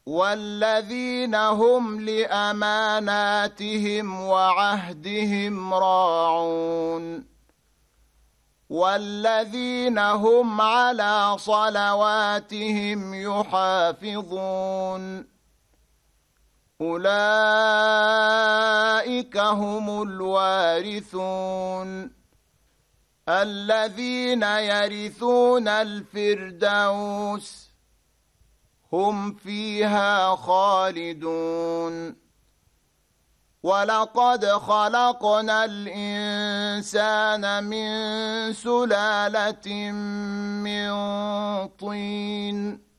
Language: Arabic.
والذين هم لأماناتهم وعهدهم راعون والذين هم على صلواتهم يحافظون أولئك هم الوارثون الذين يرثون الفردوس هم فيها خالدون ولقد خلقنا الإنسان من سلالة من طين